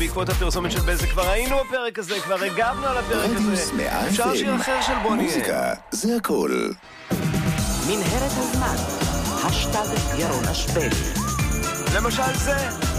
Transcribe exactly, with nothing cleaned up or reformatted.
בעקבות הפרסומת של בזק כבר היינו בפרק הזה, כבר הגבנו על הפרק הזה. אפשר שיר אחר של בוני. מוזיקה, זה הכל. מנהרת הזמן, השטג ירון אשבל. למשל זה.